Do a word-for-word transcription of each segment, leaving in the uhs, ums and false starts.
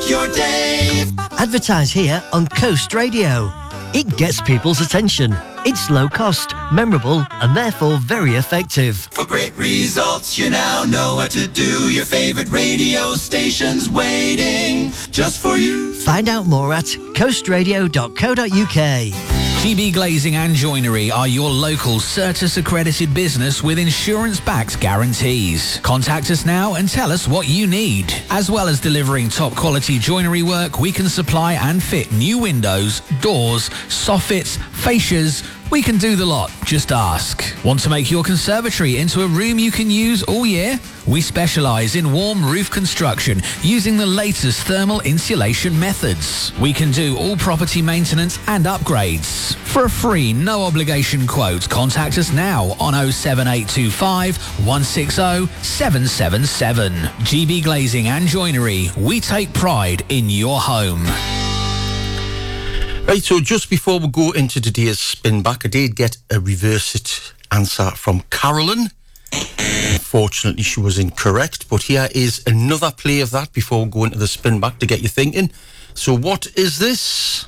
your day. Advertise here on Coast Radio. It gets people's attention. It's low cost, memorable, and therefore very effective. For great results, you now know what to do. Your favorite radio station's waiting just for you. Find out more at coast radio dot co dot uk. G B Glazing and Joinery are your local Certis accredited business with insurance-backed guarantees. Contact us now and tell us what you need. As well as delivering top quality joinery work, we can supply and fit new windows, doors, soffits, fascias. We can do the lot. Just ask. Want to make your conservatory into a room you can use all year? We specialise in warm roof construction using the latest thermal insulation methods. We can do all property maintenance and upgrades. For a free, no obligation quote, contact us now on oh seven eight two five, one six oh, seven seven seven. G B Glazing and Joinery. We take pride in your home. Right, so just before we go into today's spin back, I did get a reverse it answer from Carolyn. Unfortunately, she was incorrect, but here is another play of that before we go into the spin back to get you thinking. So what is this?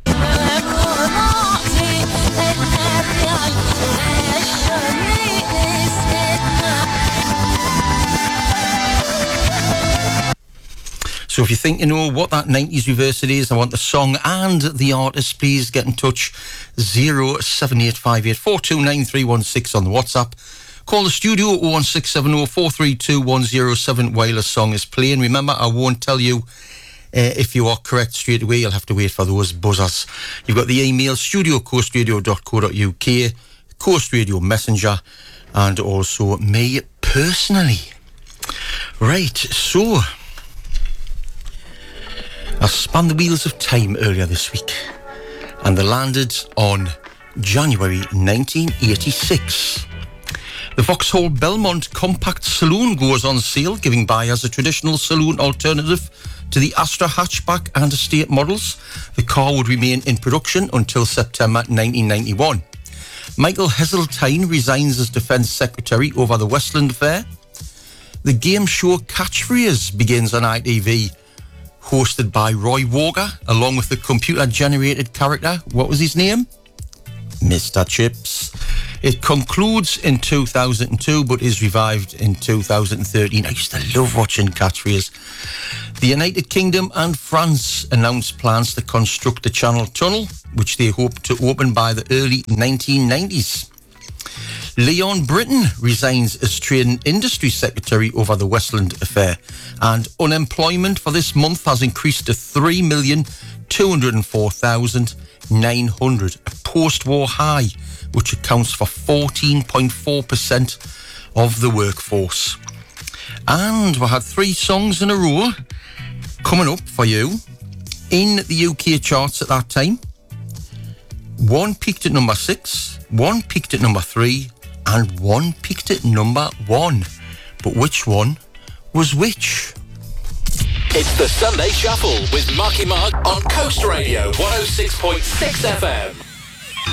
So if you think you know what that nineties reverse it is, I want the song and the artist, please get in touch. zero seven eight five eight four two nine three one six on the WhatsApp. Call the studio oh one six seven oh four three two one oh seven while a song is playing. Remember, I won't tell you uh, if you are correct straight away. You'll have to wait for those buzzers. You've got the email studio coast radio dot co dot uk, Coast Radio Messenger, and also me personally. Right, so I spun the wheels of time earlier this week and they landed on January nineteen eighty-six. The Vauxhall Belmont Compact Saloon goes on sale, giving buyers a traditional saloon alternative to the Astra hatchback and estate models. The car would remain in production until September nineteen ninety-one. Michael Heseltine resigns as Defence Secretary over the Westland Affair. The game show Catchphrase begins on I T V, hosted by Roy Walker, along with the computer-generated character. What was his name? Mister Chips. It concludes in two thousand two, but is revived in two thousand thirteen. I used to love watching Catchphrase. The United Kingdom and France announced plans to construct the Channel Tunnel, which they hope to open by the early nineteen nineties. Leon Britton resigns as Trade and Industry Secretary over the Westland Affair, and unemployment for this month has increased to three million two hundred four thousand nine hundred, a post-war high, which accounts for fourteen point four percent of the workforce. And we had three songs in a row coming up for you in the U K charts at that time. One peaked at number six, one peaked at number three, and one peaked at number one. But which one was which? It's the Sunday Shuffle with Marky Mark on Coast Radio one oh six point six F M.